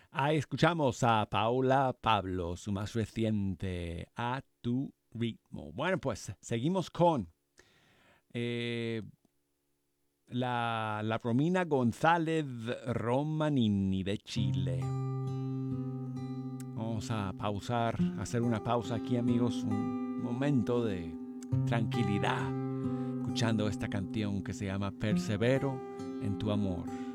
Ahí escuchamos a Paula Pablo, su más reciente, A Tu Ritmo. Bueno, pues seguimos con eh, la Romina González Romanini de Chile. Vamos a pausar, hacer una pausa aquí, amigos, un momento de tranquilidad, escuchando esta canción que se llama Persevero en tu amor.